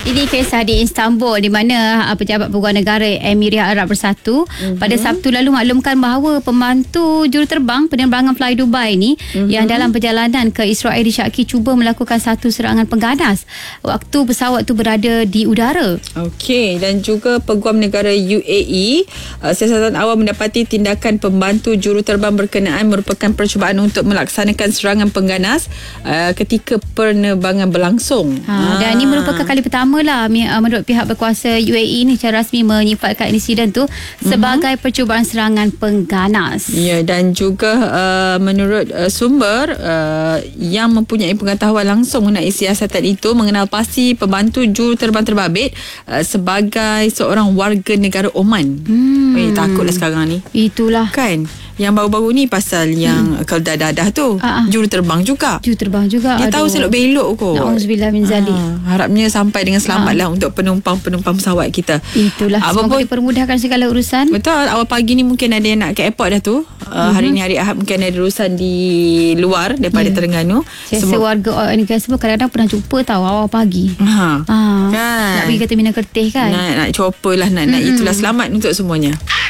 Ini kisah di Istanbul di mana pejabat peguam negara Emirat Arab Bersatu pada Sabtu lalu maklumkan bahawa pembantu juruterbang penerbangan Fly Dubai ni yang dalam perjalanan ke Israel disyaki cuba melakukan satu serangan pengganas waktu pesawat tu berada di udara. Okey, dan juga peguam negara UAE, siasatan awal mendapati tindakan pembantu juruterbang berkenaan merupakan percubaan untuk melaksanakan serangan pengganas ketika penerbangan berlangsung. Dan ini merupakan kali pertama lah menurut pihak berkuasa UAE ni secara rasmi menyifatkan insiden tu sebagai percubaan serangan pengganas. Ya, dan juga menurut sumber yang mempunyai pengetahuan langsung mengenai siasatan itu mengenal pasti pembantu juruterbang terbabit sebagai seorang warga negara Oman. Takutlah sekarang ni. Itulah. Kan? Yang baru-baru ni pasal yang kalau dadah tu juruterbang juga. Juruterbang juga. Dia tahu selok belok kot. Na'udzubillah min zalik. Harapnya sampai dengan selamat lah untuk penumpang-penumpang pesawat kita. Itulah. Semoga dipermudahkan segala urusan. Betul. Awal pagi ni mungkin ada yang nak ke airport dah tu. Hari ni hari Ahad mungkin ada urusan di luar daripada Terengganu. Saya warga negara sebab kadang-kadang pernah jumpa tahu awal pagi. Kan? Nak pergi ke terminal Kertih kan. Nak chopper lah. Nak itulah selamat untuk semuanya.